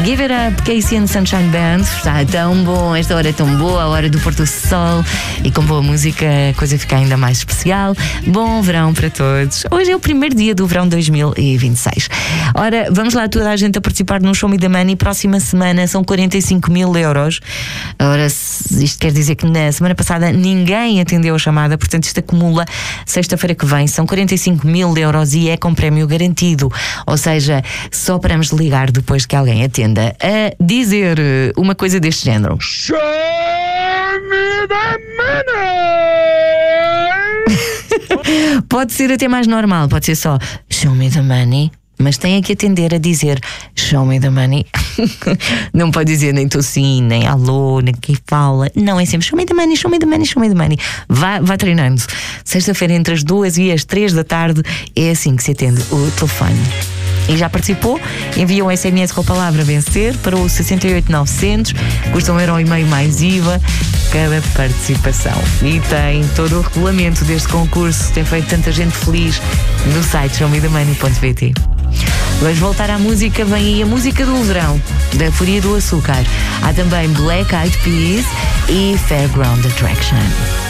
Give It Up, Casey and Sunshine Band. Está tão bom, esta hora é tão boa, a hora do pôr do sol. E com boa música a coisa fica ainda mais especial. Bom verão para todos. Hoje é o primeiro dia do verão 2026. Ora, vamos lá toda a gente a participar no Show Me the Money. Próxima semana são 45 mil euros. Ora, isto quer dizer que na semana passada ninguém atendeu a chamada, portanto isto acumula. Sexta-feira que vem são 45 mil euros e é com prémio garantido. Ou seja, só paramos de ligar depois que alguém atenda a dizer uma coisa deste género. Show me the money! Pode ser até mais normal, pode ser só show me the money, mas tem que atender a dizer show me the money. Não pode dizer nem tô sim, nem alô, nem quem fala. Não, é sempre show me the money, show me the money, show me the money. Vá treinando. Sexta-feira entre as 2 e as 3 da tarde é assim que se atende o telefone. E já participou? Envia um SMS com a palavra vencer para o 68900, custa €1,5 mais IVA cada participação. E tem todo o regulamento deste concurso, tem feito tanta gente feliz no site showmethemoney.pt. Vamos voltar à música, vem aí a música do verão, da Fúria do Açúcar. Há também Black Eyed Peas e Fairground Attraction.